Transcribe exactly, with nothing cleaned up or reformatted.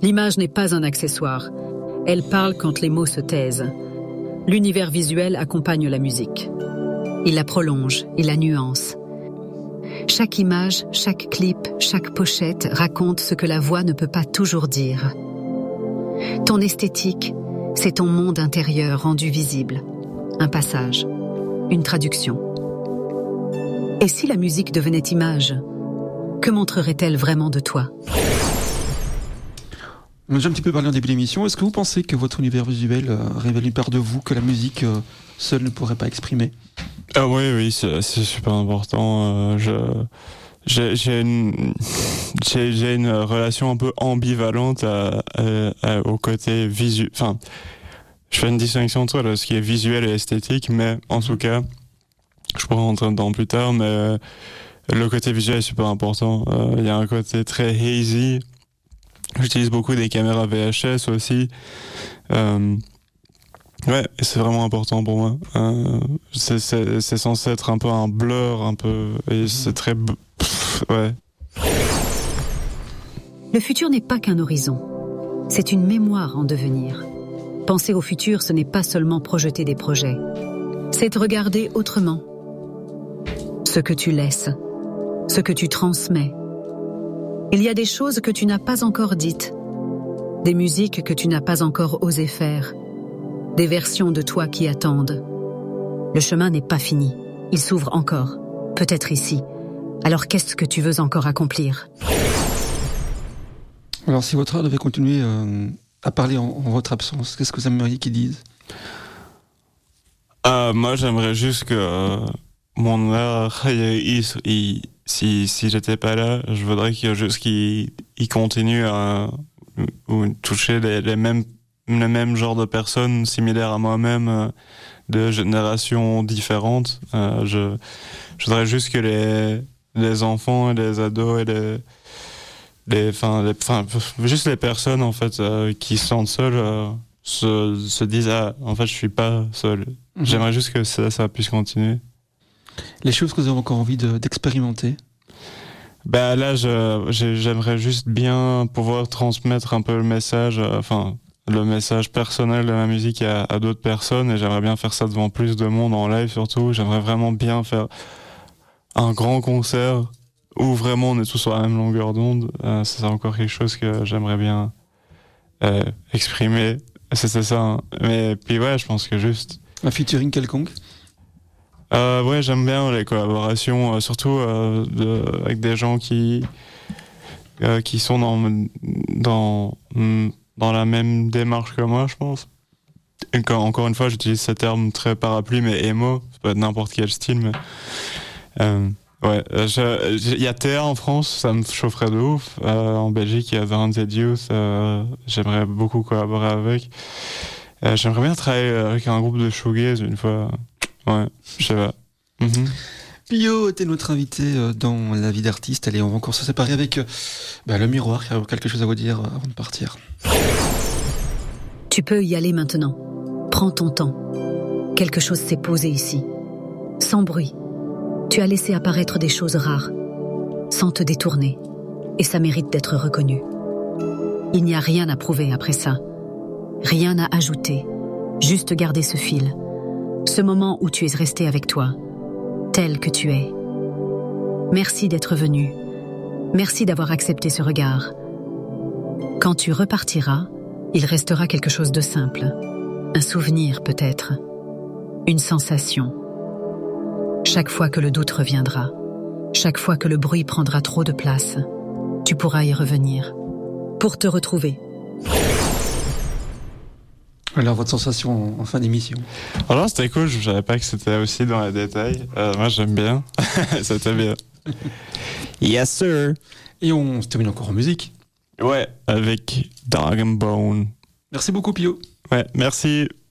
L'image n'est pas un accessoire. Elle parle quand les mots se taisent. L'univers visuel accompagne la musique. Il la prolonge, il la nuance. Chaque image, chaque clip, chaque pochette raconte ce que la voix ne peut pas toujours dire. Ton esthétique, c'est ton monde intérieur rendu visible. Un passage, une traduction. Et si la musique devenait image, que montrerait-elle vraiment de toi ? On a déjà un petit peu parlé en début d'émission. Est-ce que vous pensez que votre univers visuel euh, révèle une part de vous que la musique euh, seule ne pourrait pas exprimer ? Ah oui, oui, c'est, c'est super important. Euh, je, j'ai, j'ai, une, j'ai, j'ai une relation un peu ambivalente à, à, à, au côté visuel. Enfin, je fais une distinction entre ce qui est visuel et esthétique, mais en tout cas, je pourrais rentrer dedans plus tard, mais euh, le côté visuel est super important. Il euh, y a un côté très hazy. J'utilise beaucoup des caméras V H S aussi. Euh, ouais, c'est vraiment important pour moi. Euh, c'est, c'est, c'est censé être un peu un blur, un peu, et c'est très, pff, ouais. Le futur n'est pas qu'un horizon. C'est une mémoire en devenir. Penser au futur, ce n'est pas seulement projeter des projets. C'est regarder autrement. Ce que tu laisses, ce que tu transmets. Il y a des choses que tu n'as pas encore dites, des musiques que tu n'as pas encore osé faire, des versions de toi qui attendent. Le chemin n'est pas fini, il s'ouvre encore, peut-être ici. Alors qu'est-ce que tu veux encore accomplir ? Alors si votre art devait continuer euh, à parler en, en votre absence, qu'est-ce que vous aimeriez qu'ils disent ? euh, Moi j'aimerais juste que euh, mon art, il, il, si, si j'étais pas là, je voudrais qu'il, juste qu'il il continue à ou toucher les, les mêmes le même genre de personnes similaires à moi-même, euh, de générations différentes. Euh, je, je voudrais juste que les, les enfants et les ados et les, les, enfin, les, enfin, juste les personnes en fait euh, qui se sentent seules euh, se, se disent ah en fait je suis pas seul. Mm-hmm. J'aimerais juste que ça, ça puisse continuer. Les choses que vous avez encore envie de, d'expérimenter? Ben là, je, j'aimerais juste bien pouvoir transmettre un peu le message, euh, enfin le message personnel de ma musique à, à d'autres personnes, et j'aimerais bien faire ça devant plus de monde en live surtout. J'aimerais vraiment bien faire un grand concert où vraiment on est tous sur la même longueur d'onde. Euh, c'est encore quelque chose que j'aimerais bien euh, exprimer. C'était ça. Hein. Mais puis ouais, je pense que juste un featuring quelconque. Euh, ouais, j'aime bien les collaborations, euh, surtout euh, de, avec des gens qui euh, qui sont dans dans dans la même démarche que moi, je pense. Et quand, encore une fois, j'utilise ce terme très parapluie, mais emo, ça peut être n'importe quel style, mais euh, ouais, il y a T A en France, ça me chaufferait de ouf. Euh, en Belgique, il y a The Haunted Youth, euh, j'aimerais beaucoup collaborer avec. Euh, j'aimerais bien travailler avec un groupe de shoegaze une fois. Ouais, je sais pas. Mm-hmm. Pio était notre invité dans La vie d'artiste. Allez, on va encore se séparer avec bah, le miroir qui a quelque chose à vous dire avant de partir. Tu peux y aller maintenant. Prends ton temps. Quelque chose s'est posé ici. Sans bruit. Tu as laissé apparaître des choses rares. Sans te détourner. Et ça mérite d'être reconnu. Il n'y a rien à prouver après ça. Rien à ajouter. Juste garder ce fil. Ce moment où tu es resté avec toi, tel que tu es. Merci d'être venu. Merci d'avoir accepté ce regard. Quand tu repartiras, il restera quelque chose de simple. Un souvenir peut-être. Une sensation. Chaque fois que le doute reviendra, chaque fois que le bruit prendra trop de place, tu pourras y revenir. Pour te retrouver. Alors, votre sensation en fin d'émission? Alors, c'était cool, je savais pas que c'était aussi dans les détails. Euh, moi, j'aime bien. C'était bien. Yes, sir. Et on se termine encore en musique. Ouais, avec Dragon Bone. Merci beaucoup, Pio. Ouais, merci.